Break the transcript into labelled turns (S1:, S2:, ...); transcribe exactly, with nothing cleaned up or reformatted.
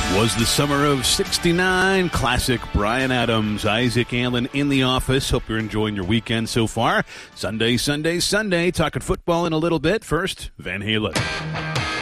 S1: Was the summer of sixty-nine. Classic Bryan Adams, Isaac Allen in the office. Hope you're enjoying your weekend so far. Sunday, Sunday, Sunday. Talking football in a little bit. First, Van Halen.